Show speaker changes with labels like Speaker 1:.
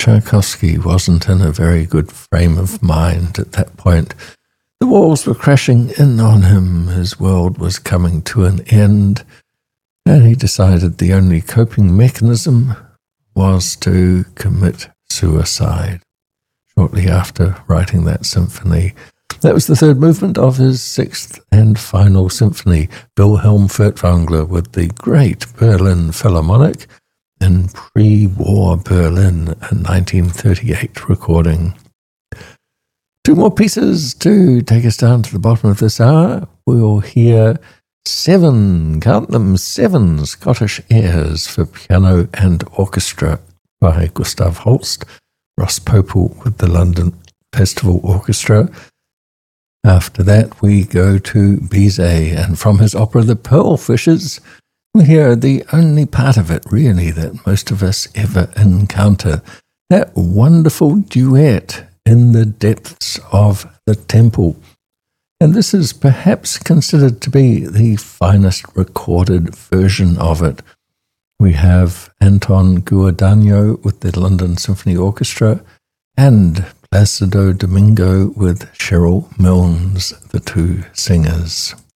Speaker 1: Tchaikovsky wasn't in a very good frame of mind at that point. The walls were crashing in on him, his world was coming to an end, and he decided the only coping mechanism was to commit suicide shortly after writing that symphony. That was the third movement of his sixth and final symphony, Wilhelm Furtwängler, with the great Berlin Philharmonic in pre-war Berlin, a 1938 recording. Two more pieces to take us down to the bottom of this hour. We'll hear seven Scottish airs for piano and orchestra by Gustav Holst, Ross Popel with the London Festival Orchestra. After that, we go to Bizet, and from his opera The Pearl Fishers, we hear the only part of it, really, that most of us ever encounter, that wonderful duet in the depths of the temple. And this is perhaps considered to be the finest recorded version of it. We have Anton Guadagno with the London Symphony Orchestra and Placido Domingo with Cheryl Milnes, the two singers.